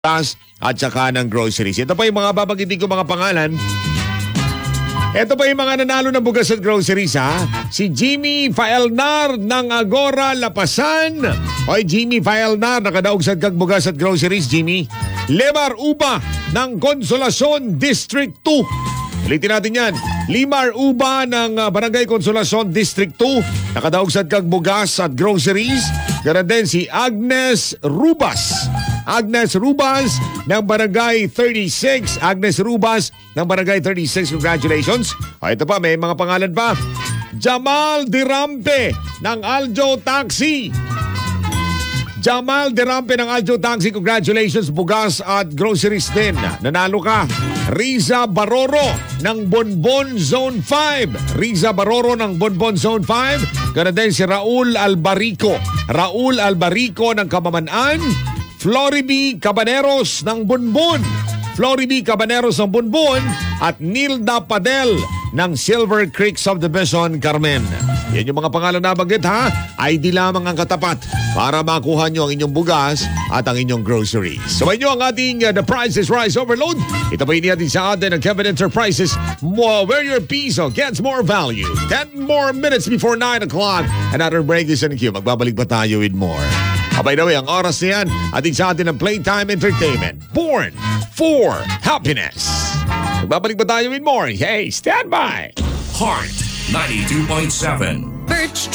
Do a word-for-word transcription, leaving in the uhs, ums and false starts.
gas at saka ng groceries. Ito pa yung mga babanggitin ko mga pangalan. Ito pa yung mga nanalo ng bugas at groceries ha. Si Jimmy Faelnar ng Agora Lapasan. Hoy Jimmy Faelnar, nakadaog sa kag bugas at groceries Jimmy. Lemar Uba ng Consolacion District two. Ulitin natin yan. Limar Uba ng uh, Barangay Consolacion District two. Nakadaog sa kag bugas at groceries. Ganun din si Agnes Rubas. Agnes Rubas ng Barangay thirty-six. Agnes Rubas ng Barangay thirty-six. Congratulations. O, ito pa, may mga pangalan pa. Jamal Dirampe ng Aljo Taxi. Jamal Dirampe ng Aljo Taxi. Congratulations. Bugas at groceries din. Nanalo ka. Riza Baroro ng Bonbon Zone five. Riza Baroro ng Bonbon Zone five. Ganun din si Raul Albarico. Raul Albarico ng Kamamanan. Floriby Cabaneros ng Bonbon. Floriby Cabaneros ng Bonbon at Nilda Padel ng Silver Creek Subdivision, Carmen. Yan yung mga pangalan na banggit ha. I D lamang ang katapat para makuha nyo ang inyong bugas at ang inyong groceries. Sabay nyo ang ating uh, The Price is Rice Overload. Ito pa natin sa atin ng Kevin Enterprises. More, where your piso gets more value. Ten more minutes before nine o'clock. Another break is in queue. Magbabalik pa tayo with more. By the way, ang oras na yan, ating sa atin ng Playtime Entertainment. Born for Happiness. Magbabalik pa tayo with more. Hey, stand by! Heart ninety-two point seven. Birch